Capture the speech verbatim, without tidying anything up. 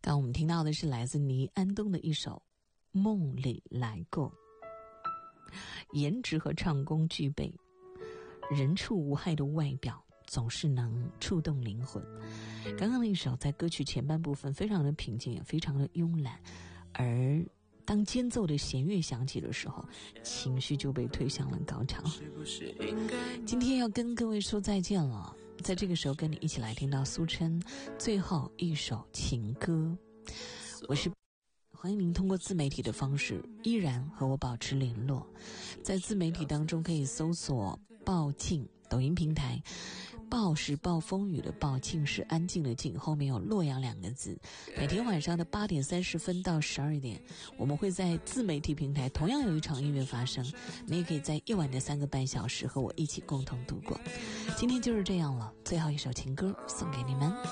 刚我们听到的是来自倪安东的一首《梦里来过》，颜值和唱功具备，人畜无害的外表总是能触动灵魂。刚刚那一首在歌曲前半部分非常的平静，也非常的慵懒，而当间奏的弦乐响起的时候，情绪就被推向了高潮。今天要跟各位说再见了，在这个时候跟你一起来听到苏琛最后一首情歌。我是欢迎您通过自媒体的方式依然和我保持联络，在自媒体当中可以搜索暴静抖音平台，暴是暴风雨的暴，静是安静的静，后面有洛阳两个字。每天晚上的八点三十分到十二点，我们会在自媒体平台同样有一场音乐发生，你也可以在夜晚的三个半小时和我一起共同度过。今天就是这样了，最后一首情歌送给你们。